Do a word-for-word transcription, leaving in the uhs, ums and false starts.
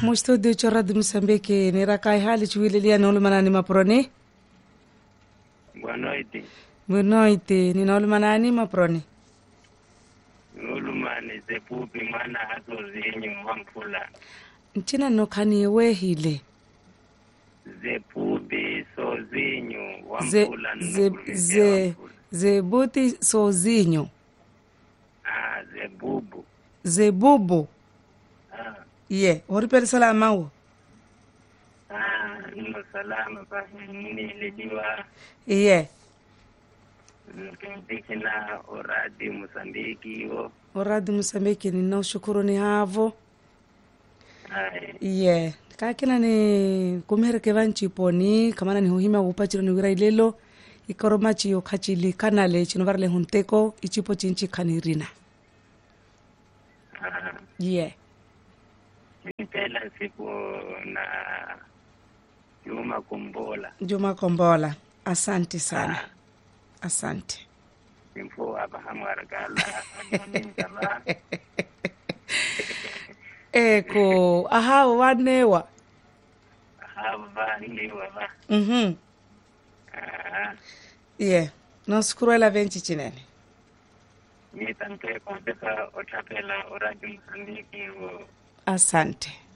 Mo studio cha Radio Msambiki ni rakai hali chuwilelia na ulumana ni maproni. Boa noite. Boa noite, ni na ulumana ni maproni. Ulumani zepupi mana hato zinyu wampula. Nchina nokani wehile. Zepupi so zinyu Ze, wampula. ze, ze, zebuti sozinho. Ah, zebubu. Zebubu. Ah. Ye, oripeli salama wo. Ah, nino salama pa nililiwa. Ye. Mkindikina oradi Msambiki wo. Oradi Msambiki ni na ushukuru ni havo. Hai. Ye. Kakina ni kumhereke vanchi poni, kamana ni huhima upachiro ni wira ilelo. Ikoromachi yo kachili kanale chinovarle hunteko, ichipo chinchi kanirina. Ah. Ye. Nipela siku na Juma Kombola. Juma Kombola. Asante sana. Ah. Asante. Simfo abahamu argala. Eko, aha wanewa. Aha wanewa ba. Mhm. Ah. Yeah. Noskuru ela venchi chinene. Ni tanke kwa pesa otapela oradi Msambiki wo. Asante.